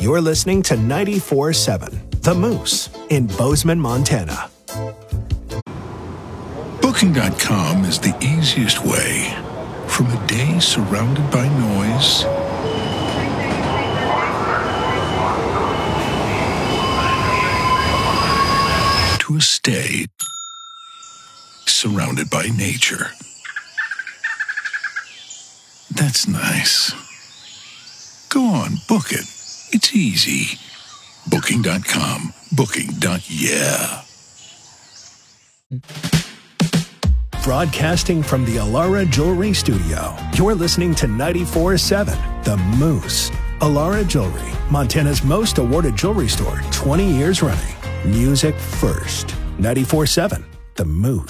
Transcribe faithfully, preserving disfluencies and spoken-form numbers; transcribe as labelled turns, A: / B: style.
A: You're listening to ninety-four seven The Moose in Bozeman, Montana.
B: Booking dot com is the easiest way from a day surrounded by noise to a stay surrounded by nature. That's nice. Go on, book it. It's easy. Booking dot com. Booking. Yeah.
A: Broadcasting from the Alara Jewelry Studio, you're listening to ninety-four seven The Moose. Alara Jewelry, Montana's most awarded jewelry store, twenty years running. Music first. ninety-four seven The Moose.